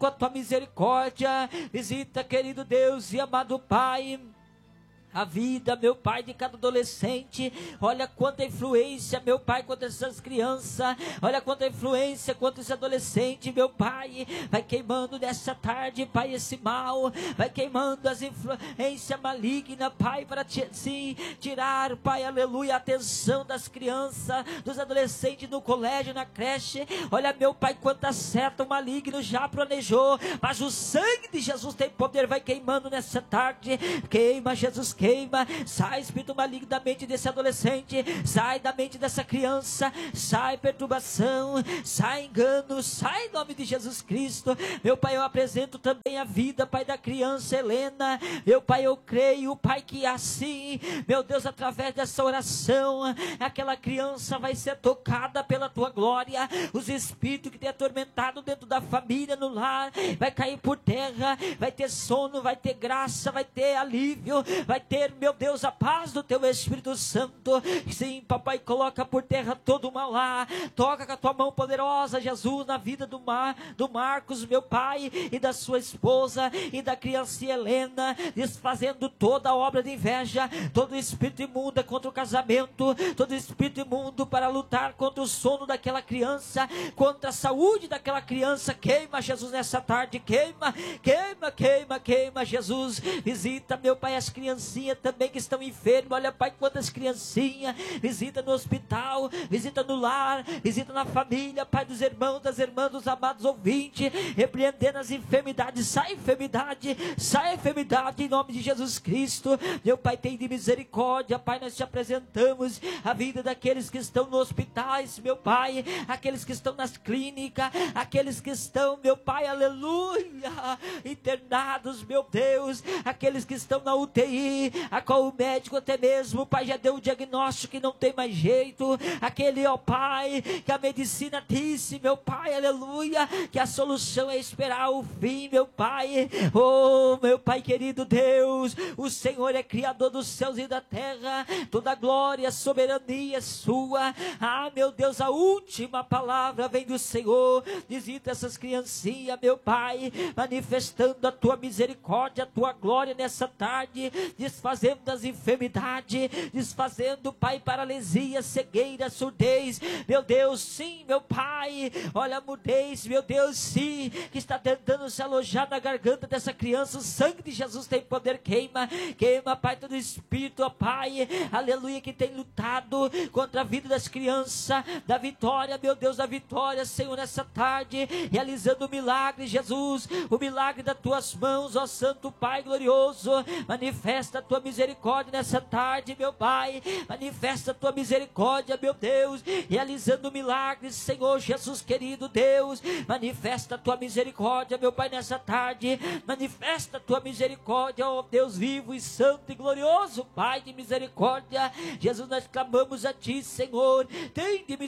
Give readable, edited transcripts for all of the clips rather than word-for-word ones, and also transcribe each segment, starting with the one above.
com a tua misericórdia. Visita, querido Deus e amado Pai, a vida, meu Pai, de cada adolescente. Olha quanta influência, meu Pai, quanto essas crianças. Olha quanta influência, quanto esse adolescente, meu Pai. Vai queimando nessa tarde, Pai, esse mal. Vai queimando as influências malignas, Pai, para sim, tirar, Pai, aleluia, a atenção das crianças, dos adolescentes no colégio, na creche. Olha, meu Pai, quanta seta o maligno já planejou. Mas o sangue de Jesus tem poder, vai queimando nessa tarde. Queima, Jesus, queima. Sai espírito maligno da mente desse adolescente, sai da mente dessa criança, sai perturbação, sai engano, sai em nome de Jesus Cristo. Meu Pai, eu apresento também a vida, Pai, da criança Helena. Meu Pai, eu creio, Pai, que assim, meu Deus, através dessa oração, aquela criança vai ser tocada pela tua glória. Os espíritos que tem atormentado dentro da família, no lar, vai cair por terra, vai ter sono, vai ter graça, vai ter alívio, vai ter, meu Deus, a paz do teu Espírito Santo. Sim, papai, coloca por terra todo o mal lá. Toca com a tua mão poderosa, Jesus, na vida do Marcos, meu Pai, e da sua esposa, e da criança Helena, desfazendo toda a obra de inveja, todo espírito imundo contra o casamento, todo espírito imundo para lutar contra o sono daquela criança, contra a saúde daquela criança. Queima, Jesus, nessa tarde, queima, queima, queima, queima, Jesus. Visita, meu Pai, as criancinhas também que estão enfermas. Olha, Pai, quantas criancinhas. Visita no hospital, visita no lar, visita na família, Pai, dos irmãos, das irmãs, dos amados ouvintes, repreendendo as enfermidades. Sai enfermidade em nome de Jesus Cristo. Meu Pai, tem de misericórdia, Pai, nós te apresentamos a vida daqueles que estão nos hospitais, meu Pai, aqueles que estão nas clínicas, aqueles que estão, meu Pai, aleluia, internados, meu Deus, aqueles que estão na UTI, a qual o médico até mesmo, Pai, já deu o diagnóstico que não tem mais jeito. Aquele, ó Pai, que a medicina disse, meu Pai, aleluia, que a solução é esperar o fim, meu Pai. Oh, meu Pai querido Deus, o Senhor é Criador dos céus e da terra, toda glória, soberania é sua. Ah, meu Deus, a última palavra vem do Senhor. Visita essas criancinhas, meu Pai, manifestando a tua misericórdia, a tua glória nessa tarde, desfazendo as enfermidades, desfazendo, Pai, paralisia, cegueira, surdez, meu Deus, sim, meu Pai, olha a mudez, meu Deus, sim, que está tentando se alojar na garganta dessa criança. O sangue de Jesus tem poder, queima, queima, Pai, todo espírito, ó Pai, aleluia, que tem lutado contra a vida das crianças, da vitória, meu Deus, da vitória, Senhor, nessa tarde, realizando o milagre, Jesus, o milagre das tuas mãos, ó Santo Pai glorioso. Manifesta a tua misericórdia nessa tarde, meu Pai, manifesta a tua misericórdia, meu Deus, realizando milagres, Senhor Jesus querido Deus. Manifesta a tua misericórdia, meu Pai, nessa tarde, manifesta a tua misericórdia, ó Deus vivo e santo e glorioso, Pai de misericórdia. Jesus, nós clamamos a ti, Senhor, tem de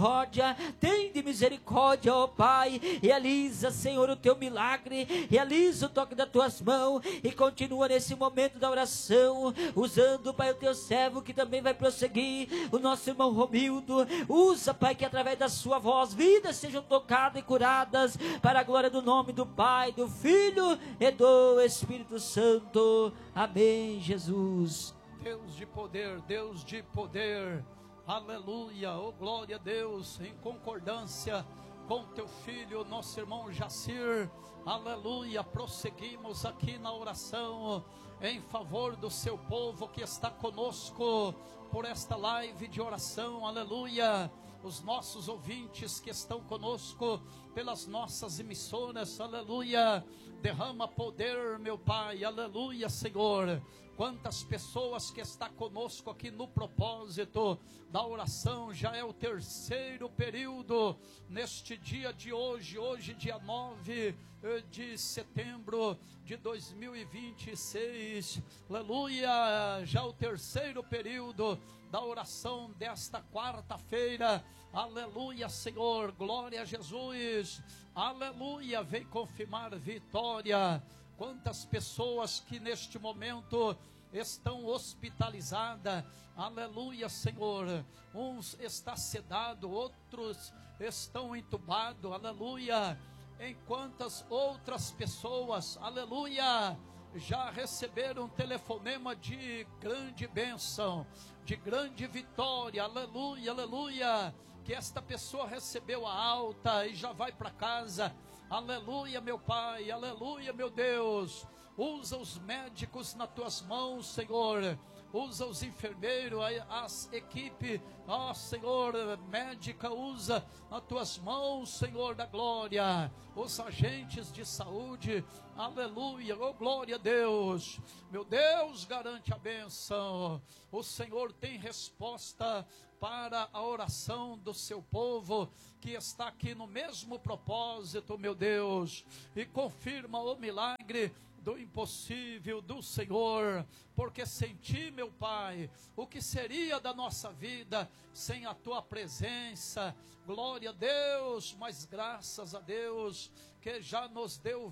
misericórdia, ó Pai, realiza, Senhor, o teu milagre, realiza o toque das tuas mãos e continua nesse momento da oração, usando, Pai, o teu servo que também vai prosseguir, o nosso irmão Romildo. Usa, Pai, que através da sua voz vidas sejam tocadas e curadas para a glória do nome do Pai, do Filho e do Espírito Santo. Amém, Jesus. Deus de poder, aleluia, oh glória a Deus, em concordância com teu filho, nosso irmão Jacir, aleluia, prosseguimos aqui na oração em favor do seu povo que está conosco por esta live de oração, aleluia, os nossos ouvintes que estão conosco pelas nossas emissoras, aleluia, derrama poder, meu Pai, aleluia, Senhor. Quantas pessoas que está conosco aqui no propósito da oração, já é o terceiro período neste dia de hoje, dia 9 de setembro de 2026, aleluia, já o terceiro período da oração desta quarta-feira, aleluia, Senhor, glória a Jesus, aleluia, vem confirmar vitória. Quantas pessoas que neste momento estão hospitalizadas, aleluia, Senhor, uns está sedado, outros estão entubados, aleluia, em quantas outras pessoas, aleluia, já receberam um telefonema de grande bênção, de grande vitória, aleluia, aleluia, que esta pessoa recebeu a alta e já vai para casa, aleluia, meu Pai, aleluia, meu Deus. Usa os médicos nas tuas mãos, Senhor. Usa os enfermeiros, as equipes, ó Senhor, médica, usa as tuas mãos, Senhor da glória, os agentes de saúde, aleluia, oh glória a Deus, meu Deus, garante a bênção. O Senhor tem resposta para a oração do seu povo, que está aqui no mesmo propósito, meu Deus, e confirma o milagre do impossível do Senhor, porque sem ti, meu Pai, o que seria da nossa vida sem a tua presença? Glória a Deus, mas graças a Deus que já nos deu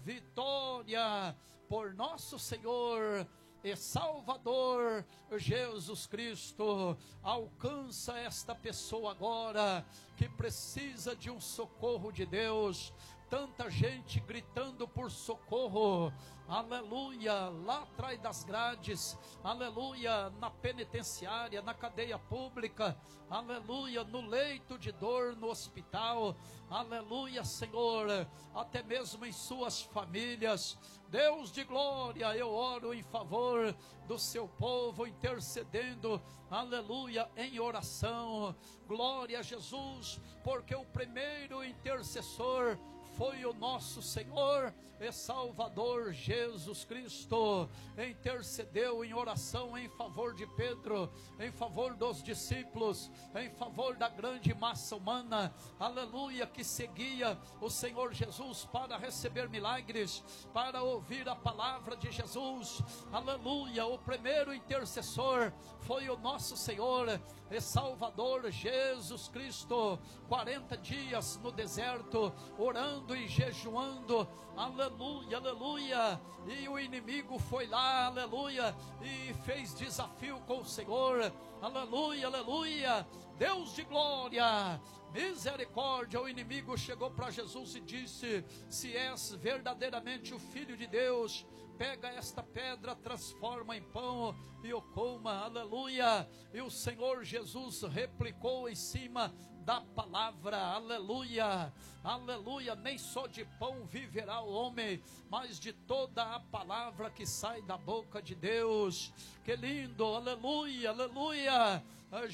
vitória por nosso Senhor e Salvador Jesus Cristo. Alcança esta pessoa agora que precisa de um socorro de Deus. Tanta gente gritando por socorro, aleluia, lá atrás das grades, aleluia, na penitenciária, na cadeia pública, aleluia, no leito de dor, no hospital, aleluia, Senhor, até mesmo em suas famílias. Deus de glória, eu oro em favor do seu povo, intercedendo, aleluia, em oração. Glória a Jesus, porque o primeiro intercessor foi o nosso Senhor e Salvador Jesus Cristo. Intercedeu em oração em favor de Pedro, em favor dos discípulos, em favor da grande massa humana, aleluia, que seguia o Senhor Jesus para receber milagres, para ouvir a palavra de Jesus, aleluia. O primeiro intercessor foi o nosso Senhor e Salvador Jesus Cristo. 40 dias no deserto, orando e jejuando, aleluia, aleluia, e o inimigo foi lá, aleluia, e fez desafio com o Senhor, aleluia, aleluia. Deus de glória, misericórdia. O inimigo chegou para Jesus e disse: se és verdadeiramente o Filho de Deus, pega esta pedra, transforma em pão e o coma, aleluia. E o Senhor Jesus replicou em cima da palavra, aleluia, aleluia. Nem só de pão viverá o homem, mas de toda a palavra que sai da boca de Deus. Que lindo, aleluia, aleluia.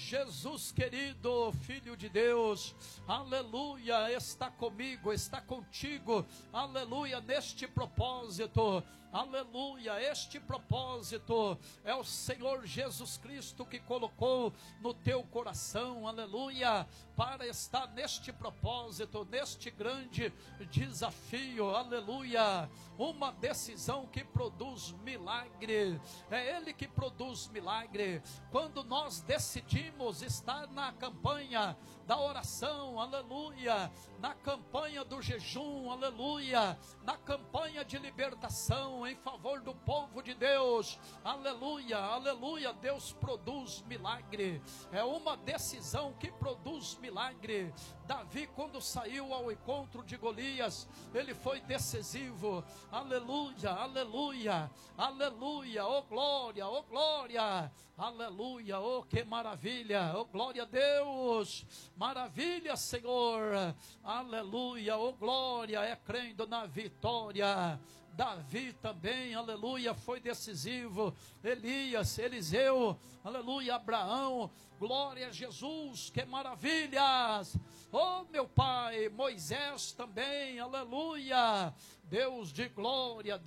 Jesus querido, Filho de Deus, aleluia, está comigo, está contigo, aleluia, neste propósito, aleluia. Este propósito é o Senhor Jesus Cristo que colocou no teu coração, aleluia, para estar neste propósito, neste grande desafio, aleluia. Uma decisão que produz milagre, é Ele que produz milagre. Quando nós decidimos estar na campanha da oração, aleluia, na campanha do jejum, aleluia, na campanha de libertação em favor do povo de Deus, aleluia, aleluia, Deus produz milagre. É uma decisão que produz milagre. Davi, quando saiu ao encontro de Golias, ele foi decisivo, aleluia, aleluia, aleluia, oh glória, aleluia, oh que maravilha, oh glória a Deus, maravilha, Senhor, aleluia, oh glória, é crendo na vitória. Davi também, aleluia, foi decisivo. Elias, Eliseu, aleluia, Abraão, glória a Jesus, que maravilhas. Oh meu Pai, Moisés também, aleluia, Deus de glória,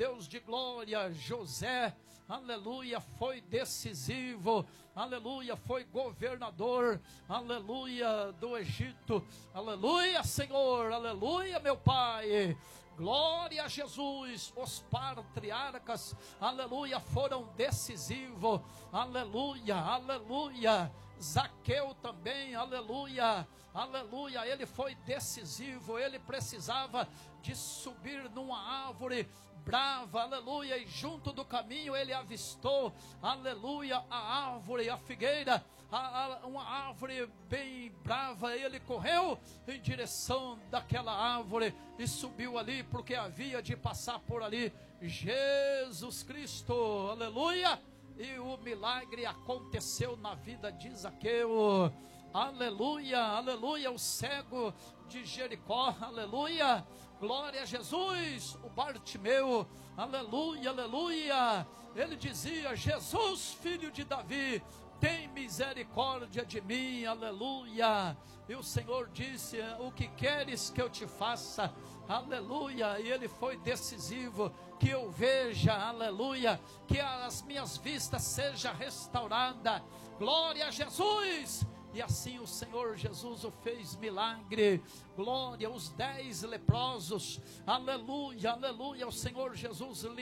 José, aleluia, foi decisivo, aleluia, foi governador, aleluia, do Egito, aleluia, Senhor, aleluia, meu Pai. Glória a Jesus. Os patriarcas, aleluia, foram decisivos, aleluia, aleluia. Zaqueu também, aleluia, aleluia, ele foi decisivo. Ele precisava de subir numa árvore brava, aleluia, e junto do caminho ele avistou, aleluia, a árvore, a figueira, uma árvore bem brava, ele correu em direção daquela árvore e subiu ali, porque havia de passar por ali Jesus Cristo, aleluia, e o milagre aconteceu na vida de Zaqueu, aleluia, aleluia, o cego de Jericó, aleluia, glória a Jesus, o Bartimeu, aleluia, aleluia, ele dizia: Jesus, filho de Davi, tem misericórdia de mim, aleluia. E o Senhor disse: o que queres que eu te faça? Aleluia. E ele foi decisivo, que eu veja, aleluia, que as minhas vistas sejam restauradas, glória a Jesus. E assim o Senhor Jesus o fez milagre, glória, os 10 leprosos, aleluia, aleluia, o Senhor Jesus